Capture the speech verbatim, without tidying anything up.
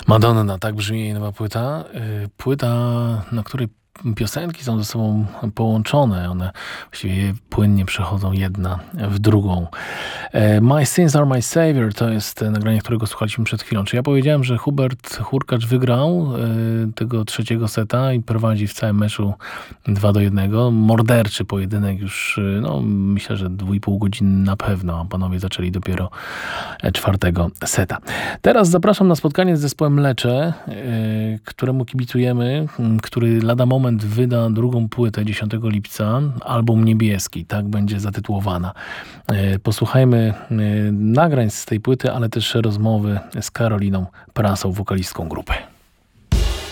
Madonna, tak brzmi jej nowa płyta. Y, Płyta, na której piosenki są ze sobą połączone. One właściwie płynnie przechodzą jedna w drugą. E, My Sins Are My Savior to jest nagranie, którego słuchaliśmy przed chwilą. Czy ja powiedziałem, że Hubert Hurkacz wygrał e, tego trzeciego seta i prowadzi w całym meczu dwa do jednego. Morderczy pojedynek już, e, no myślę, że dwie i pół godziny na pewno, a panowie zaczęli dopiero czwartego seta. Teraz zapraszam na spotkanie z zespołem Lecze, e, któremu kibicujemy, który lada moment wyda drugą płytę dziesiątego lipca, album Niebieski, tak będzie zatytułowana. Posłuchajmy nagrań z tej płyty, ale też rozmowy z Karoliną Prasą, wokalistką grupy.